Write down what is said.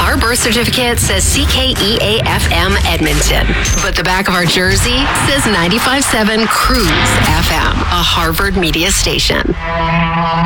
Our birth certificate says CKEA-FM Edmonton, but the back of our jersey says 95.7 Cruise FM, a Harvard media station.